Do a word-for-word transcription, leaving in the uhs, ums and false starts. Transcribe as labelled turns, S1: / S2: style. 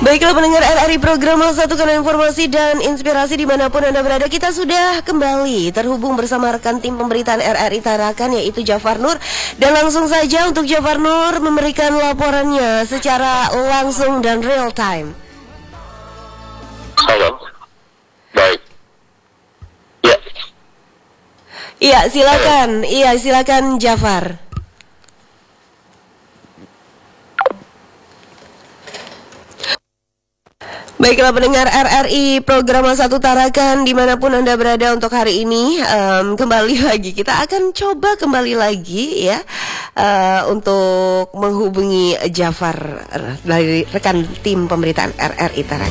S1: Baiklah pendengar R R I program Satukan Informasi dan Inspirasi dimanapun Anda berada. Kita sudah kembali terhubung bersama rekan tim pemberitaan R R I Tarakan, yaitu Jafar Nur. Dan langsung saja untuk Jafar Nur memberikan laporannya secara langsung dan real time.
S2: Halo. Baik. Ya.
S1: Iya silakan. Iya silakan Jafar. Baiklah pendengar R R I program Satu Tarakan dimanapun Anda berada untuk hari ini, um, kembali lagi kita akan coba kembali lagi ya uh, untuk menghubungi Jafar dari rekan tim pemberitaan R R I Tarakan.